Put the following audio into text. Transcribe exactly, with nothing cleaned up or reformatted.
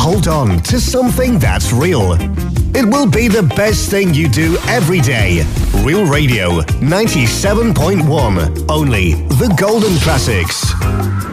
hold on to something that's real. It will be the best thing you do every day. Real Radio ninety-seven point one. Only the golden classics.